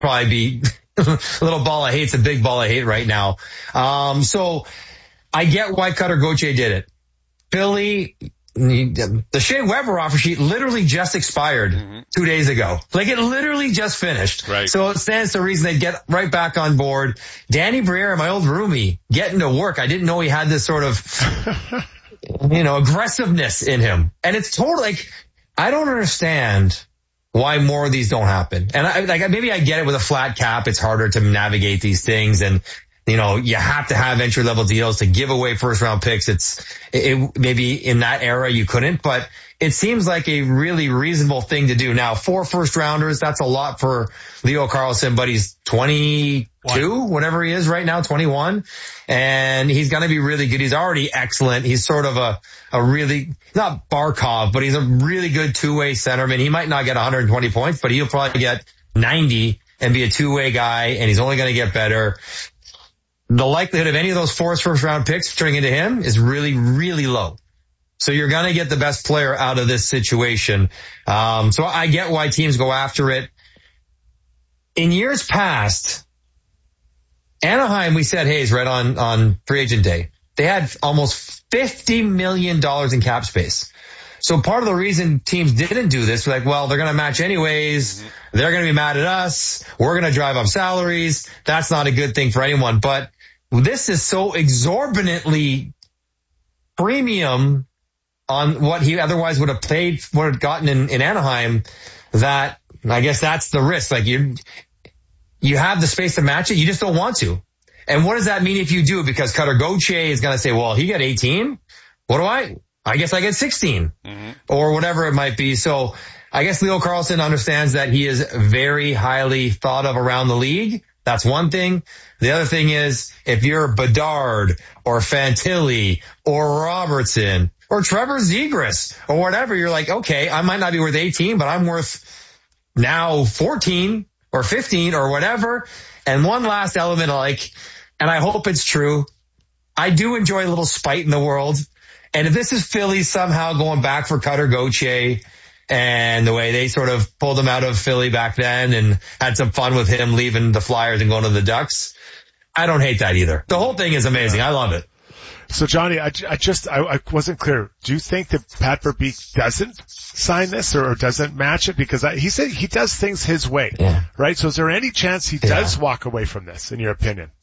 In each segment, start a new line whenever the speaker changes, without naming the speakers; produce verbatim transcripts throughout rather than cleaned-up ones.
probably be a little ball of hate's a big ball of hate right now. Um, so I get why Cutter Gauthier did it. Philly, the Shea Weber offer sheet literally just expired mm-hmm. two days ago. Like it literally just finished.
Right.
So it stands to reason they'd get right back on board. Danny Briere, my old roomie, getting to work. I didn't know he had this sort of, you know, aggressiveness in him. And it's totally like, I don't understand why more of these don't happen. And I, like, maybe I get it with a flat cap. It's harder to navigate these things. And, you know, you have to have entry level deals to give away first round picks. It's it, it, maybe in that era you couldn't, but it seems like a really reasonable thing to do. Now, four first rounders, that's a lot for Leo Carlsson, but he's twenty-two, One. whatever he is right now, twenty-one. And he's going to be really good. He's already excellent. He's sort of a, a really, not Barkov, but he's a really good two-way centerman. He might not get one hundred twenty points, but he'll probably get ninety and be a two-way guy, and he's only going to get better. The likelihood of any of those four first round picks turning into him is really, really low. So you're going to get the best player out of this situation. Um, so I get why teams go after it. In years past, Anaheim, we said, Hayes, right on, on free agent day, they had almost fifty million dollars in cap space. So part of the reason teams didn't do this, like, well, they're going to match anyways. Mm-hmm. They're going to be mad at us. We're going to drive up salaries. That's not a good thing for anyone. But this is so exorbitantly premium on what he otherwise would have paid, would have gotten in, in Anaheim, that I guess that's the risk. Like you, you have the space to match it. You just don't want to. And what does that mean if you do? Because Cutter Gauthier is going to say, well, he got eighteen. What do I, I guess I get sixteen mm-hmm. or whatever it might be. So I guess Leo Carlsson understands that he is very highly thought of around the league. That's one thing. The other thing is if you're Bedard or Fantilli or Robertson or Trevor Zegras or whatever, you're like, okay, I might not be worth eighteen, but I'm worth now fourteen or fifteen or whatever. And one last element, like, and I hope it's true, I do enjoy a little spite in the world. And if this is Philly somehow going back for Cutter Gauthier and the way they sort of pulled him out of Philly back then and had some fun with him leaving the Flyers and going to the Ducks, I don't hate that either. The whole thing is amazing. Yeah. I love it.
So Johnny, I, I just, I, I wasn't clear. Do you think that Pat Verbeek doesn't sign this or, or doesn't match it? Because I, he said he does things his way, yeah. right? So is there any chance he does yeah. walk away from this, in your opinion?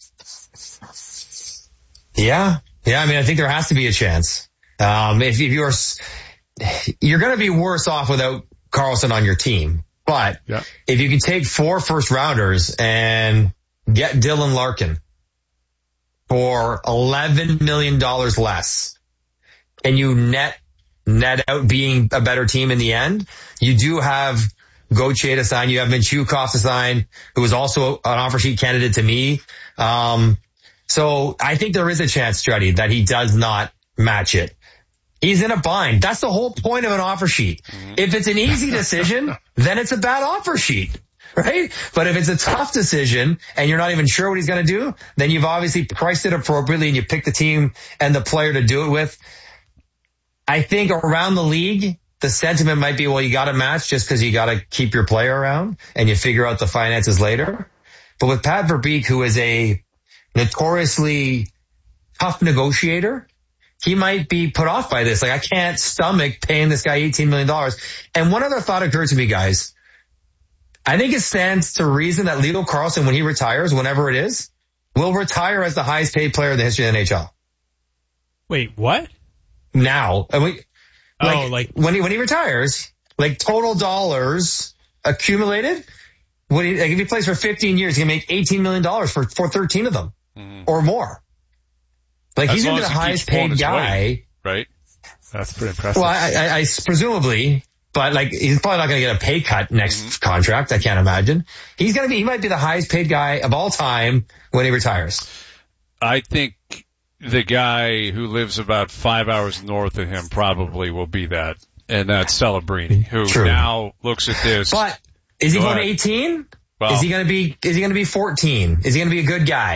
Yeah. Yeah. I mean, I think there has to be a chance. Um, if, if you're, you're going to be worse off without Carlson on your team. But yeah. if you can take four first rounders and get Dylan Larkin for eleven million dollars less, and you net, net out being a better team in the end, you do have Gauthier to sign. You have Mintyukov to sign, who is also an offer sheet candidate to me. Um, so I think there is a chance, Struddy, that he does not match it. He's in a bind. That's the whole point of an offer sheet. Mm-hmm. If it's an easy decision, then it's a bad offer sheet, right? But if it's a tough decision and you're not even sure what he's going to do, then you've obviously priced it appropriately and you pick the team and the player to do it with. I think around the league, the sentiment might be, well, you got to match just because you got to keep your player around and you figure out the finances later. But with Pat Verbeek, who is a notoriously tough negotiator, he might be put off by this. Like, I can't stomach paying this guy eighteen million dollars. And one other thought occurred to me, guys. I think it stands to reason that Leo Carlsson, when he retires, whenever it is, will retire as the highest paid player in the history of the N H L.
Wait, what?
Now. And we, like,
oh, like
when he, when he retires, like total dollars accumulated, when he, like if he plays for fifteen years, he can make eighteen million dollars for, for thirteen of them mm. or more. Like, as he's going to be the highest paid guy.
Way, right?
That's pretty impressive.
Well, I, I, I presumably, but like, he's probably not going to get a pay cut next mm-hmm. contract. I can't imagine. He's going to be, he might be the highest paid guy of all time when he retires.
I think the guy who lives about five hours north of him probably will be that. And that's Celebrini, who True. now looks at this.
But is he Go going ahead. to eighteen? Well, is he going to be, is he going to be fourteen? Is he going to be a good guy?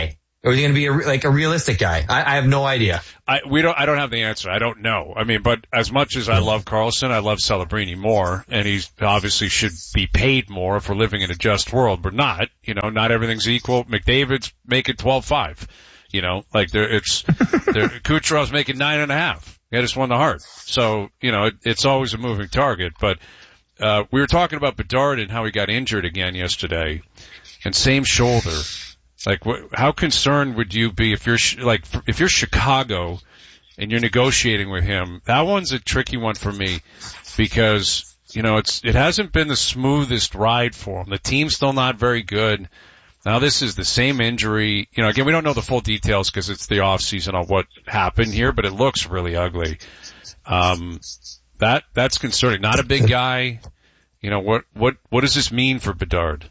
Or is he going to be a, like a realistic guy? I, I have no idea.
I, we don't, I don't have the answer. I don't know. I mean, but as much as I love Karlsson, I love Celebrini more, and he's obviously should be paid more if we're living in a just world. But not, you know, not everything's equal. McDavid's making twelve five. You know, like there, it's, there, Kucherov's making nine and a half. He just won the Hart. So, you know, it, it's always a moving target. But, uh, we were talking about Bedard and how he got injured again yesterday, and same shoulder. Like, wh- how concerned would you be if you're, sh- like, if you're Chicago and you're negotiating with him? That one's a tricky one for me because, you know, it's, it hasn't been the smoothest ride for him. The team's still not very good. Now this is the same injury. You know, again, we don't know the full details because it's the off season on what happened here, but it looks really ugly. Um, that, that's concerning. Not a big guy. You know, what, what, what does this mean for Bedard?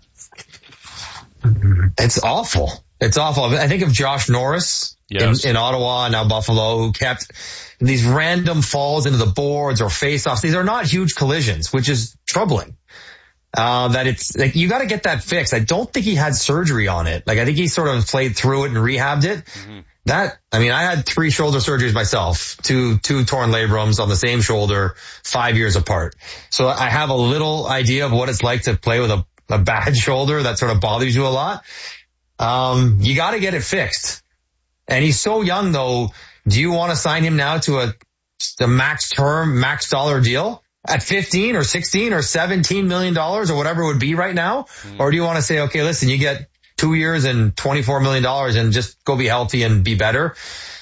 It's awful. It's awful. I think of Josh Norris yes. in, in Ottawa, now Buffalo, who kept these random falls into the boards or face-offs. These are not huge collisions, which is troubling. Uh, that it's like, you got to get that fixed. I don't think he had surgery on it. Like, I think he sort of played through it and rehabbed it. Mm-hmm. That, I mean, I had three shoulder surgeries myself, two, two torn labrums on the same shoulder, five years apart. So I have a little idea of what it's like to play with a a bad shoulder that sort of bothers you a lot. Um, you got to get it fixed. And he's so young though. Do you want to sign him now to a, a max term, max dollar deal at fifteen or sixteen or seventeen million dollars or whatever it would be right now? Mm. Or do you want to say, okay, listen, you get two years and twenty-four million dollars and just go be healthy and be better?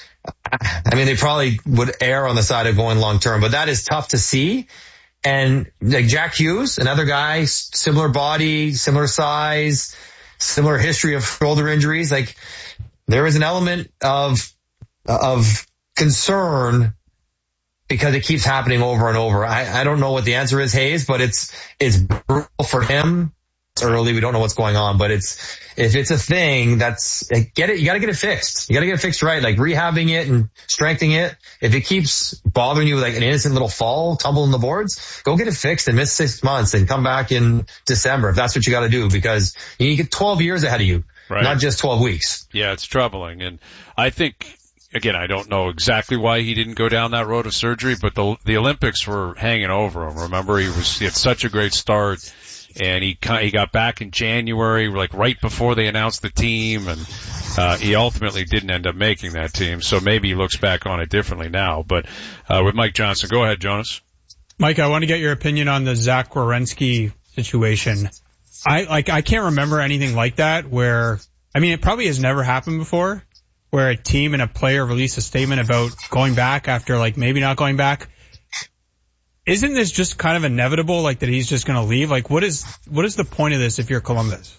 I mean, they probably would err on the side of going long term, but that is tough to see. And like Jack Hughes, another guy, similar body, similar size, similar history of shoulder injuries. Like, there is an element of, of concern because it keeps happening over and over. I, I don't know what the answer is, Hayes, but it's, it's brutal for him. It's early. We don't know what's going on, but it's, if it's a thing that's, like, get it, you gotta get it fixed. You gotta get it fixed right, like rehabbing it and strengthening it. If it keeps bothering you like an innocent little fall, tumble in the boards, go get it fixed and miss six months and come back in December if that's what you gotta do, because you get twelve years ahead of you, right. Not just twelve weeks.
Yeah, it's troubling. And I think, again, I don't know exactly why he didn't go down that road of surgery, but the, the Olympics were hanging over him. Remember, he was, he had such a great start. And he he got back in January, like right before they announced the team, and uh he ultimately didn't end up making that team. So maybe he looks back on it differently now. But uh with Mike Johnson, go ahead, Jonas.
Mike, I want to get your opinion on the Zach Werenski situation. I like I can't remember anything like that where, I mean, it probably has never happened before, where a team and a player release a statement about going back after like maybe not going back. Isn't this just kind of inevitable, like that he's just going to leave? Like, what is what is the point of this if you're Columbus?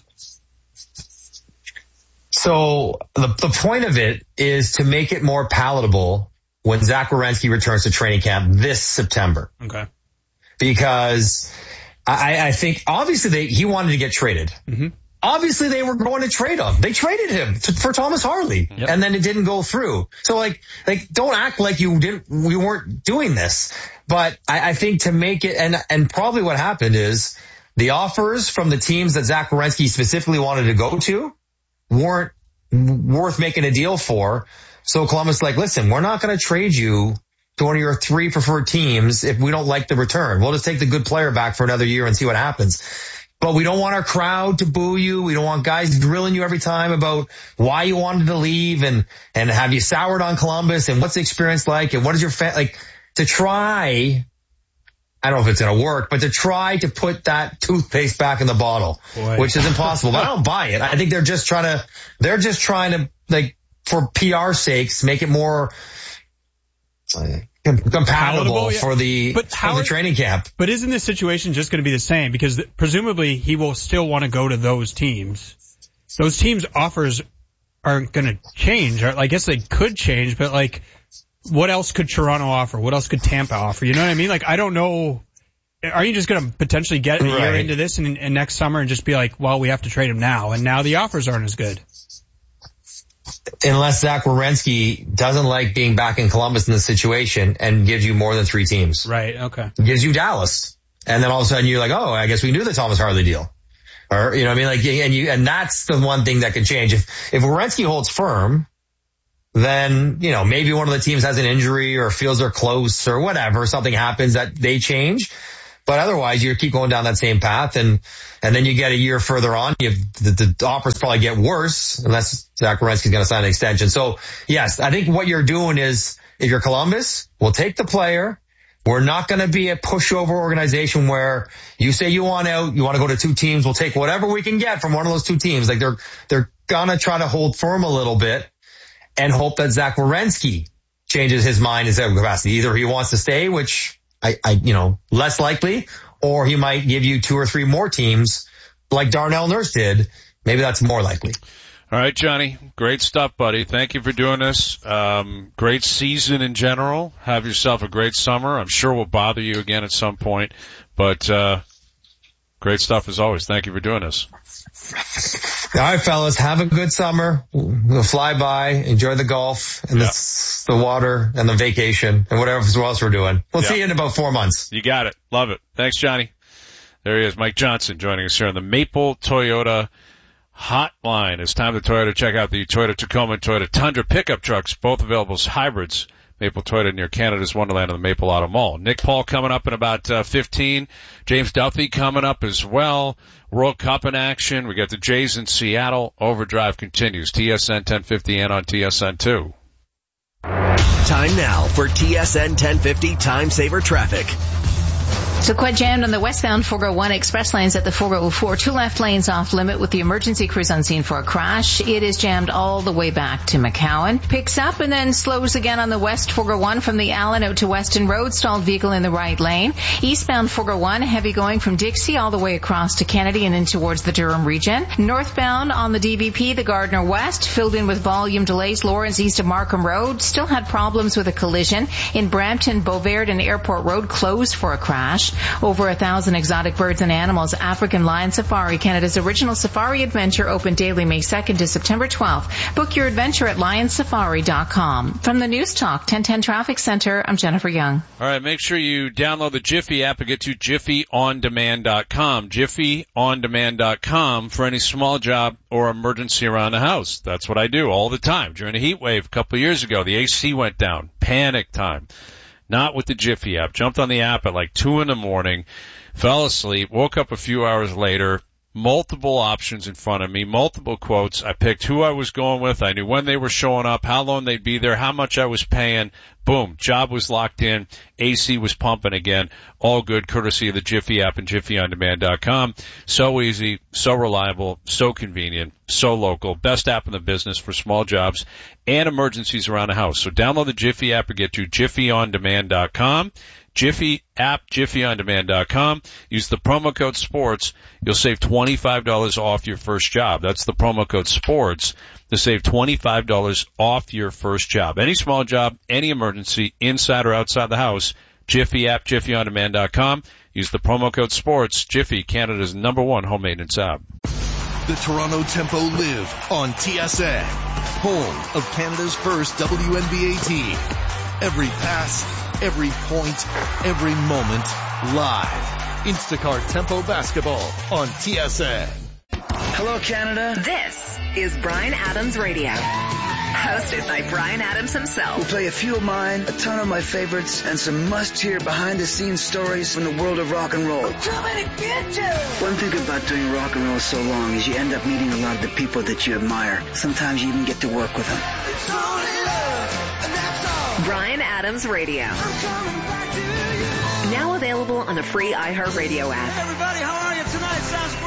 So the the point of it is to make it more palatable when Zach Werenski returns to training camp this September.
Okay.
Because I, I think obviously they, he wanted to get traded. Mm-hmm. Obviously they were going to trade him. They traded him to, for Thomas Harley, yep. And then it didn't go through. So like, like don't act like you didn't, we weren't doing this. But I, I think to make it, and, and probably what happened is the offers from the teams that Zach Werenski specifically wanted to go to weren't worth making a deal for. So Columbus like, listen, we're not going to trade you to one of your three preferred teams if we don't like the return. We'll just take the good player back for another year and see what happens. But we don't want our crowd to boo you. We don't want guys drilling you every time about why you wanted to leave and, and have you soured on Columbus and what's the experience like and what is your fa- like to try, I don't know if it's going to work, but to try to put that toothpaste back in the bottle, Boy. which is impossible. But I don't buy it. I think they're just trying to, they're just trying to like for P R sakes, make it more uh, compatible Palatable, yeah. for the, but for how, the training camp.
But isn't this situation just going to be the same? Because th- presumably he will still want to go to those teams. Those teams' offers aren't going to change. I guess they could change, but like, what else could Toronto offer? What else could Tampa offer? You know what I mean? Like, I don't know. Are you just going to potentially get a right. year into this and, and next summer and just be like, well, we have to trade him now, and now the offers aren't as good?
Unless Zach Werenski doesn't like being back in Columbus in this situation and gives you more than three teams.
Right, okay.
Gives you Dallas. And then all of a sudden you're like, oh, I guess we knew the Thomas Harley deal. Or, you know what I mean? Like, and you, and that's the one thing that could change. If, if Werenski holds firm, then, you know, maybe one of the teams has an injury or feels they're close or whatever, something happens that they change. But otherwise, you keep going down that same path, and and then you get a year further on, you the, the offers probably get worse unless Zach Werenski's going to sign an extension. So, yes, I think what you're doing is, if you're Columbus, we'll take the player. We're not going to be a pushover organization where you say you want out, you want to go to two teams, we'll take whatever we can get from one of those two teams. Like, they're they're going to try to hold firm a little bit and hope that Zach Werenski changes his mind in some capacity. Either he wants to stay, which I, I, you know, less likely, or he might give you two or three more teams like Darnell Nurse did. Maybe that's more likely.
All right, Johnny. Great stuff, buddy. Thank you for doing this. Um, great season in general. Have yourself a great summer. I'm sure we'll bother you again at some point, but, uh, great stuff as always. Thank you for doing this.
All right, fellas, have a good summer. We'll fly by, enjoy the golf and yeah. the, the water and the vacation and whatever else we're doing. We'll yeah. see you in about four months.
You got it. Love it. Thanks, Johnny. There he is, Mike Johnson, joining us here on the Maple Toyota Hotline. It's time to Toyota check out the Toyota Tacoma and Toyota Tundra pickup trucks, both available as hybrids. Maple Toyota near Canada's Wonderland in the Maple Auto Mall. Nick Paul coming up in about uh, fifteen. James Duffy coming up as well. World Cup in action. We got the Jays in Seattle. Overdrive continues. T S N ten fifty and on T S N two.
Time now for T S N ten fifty Time Saver Traffic.
So quite jammed on the westbound four oh one express lanes at the four oh four. Two left lanes off limit with the emergency crews on scene for a crash. It is jammed all the way back to McCowan. Picks up and then slows again on the west four oh one from the Allen out to Weston Road. Stalled vehicle in the right lane. Eastbound four oh one, heavy going from Dixie all the way across to Kennedy and in towards the Durham region. Northbound on the D V P, the Gardner West, filled in with volume delays. Lawrence east of Markham Road still had problems with a collision. In Brampton, Beauvert and Airport Road closed for a crash. Over a thousand exotic birds and animals. African Lion Safari, Canada's original safari adventure, open daily May second to September twelfth. Book your adventure at lion safari dot com. From the News Talk ten ten Traffic Center, I'm Jennifer Young.
All right, make sure you download the Jiffy app and get to jiffy on demand dot com. jiffy on demand dot com for any small job or emergency around the house. That's what I do all the time. During a heat wave a couple of years ago, the A C went down. Panic time. Not with the Jiffy app. Jumped on the app at like two in the morning, fell asleep, woke up a few hours later, multiple options in front of me, multiple quotes. I picked who I was going with. I knew when they were showing up, how long they'd be there, how much I was paying. Boom. Job was locked in. A C was pumping again. All good courtesy of the Jiffy app and jiffy on demand dot com. So easy, so reliable, so convenient, so local. Best app in the business for small jobs and emergencies around the house. So download the Jiffy app and get to jiffy on demand dot com. Jiffy app, jiffy on demand dot com. Use the promo code SPORTS. You'll save twenty-five dollars off your first job. That's the promo code SPORTS to save twenty-five dollars off your first job. Any small job, any emergency, inside or outside the house. Jiffy app, jiffy on demand dot com. Use the promo code SPORTS. Jiffy, Canada's number one home maintenance app.
The Toronto Tempo live on T S N, home of Canada's first W N B A team. Every pass, every point, every moment, live. Instacart Tempo Basketball on T S N.
Hello, Canada.
This is Bryan Adams Radio, hosted by Bryan Adams himself.
We'll play a few of mine, a ton of my favorites, and some must-hear behind-the-scenes stories from the world of rock and roll.
I'm coming to get you!
One thing about doing rock and roll so long is you end up meeting a lot of the people that you admire. Sometimes you even get to work with them.
It's only love, and that's all. Bryan Adams Radio. I'm coming back to you. Now available on the free iHeartRadio app.
Hey everybody, how are you tonight? Sounds